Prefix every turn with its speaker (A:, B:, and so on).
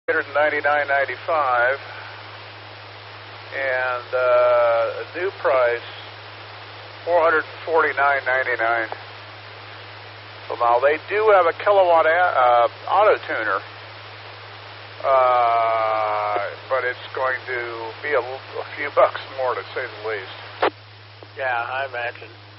A: $199.95, and a new price $449.99. So now they do have a kilowatt auto tuner, but it's going to be a few bucks more, to say the least.
B: Yeah, I imagine.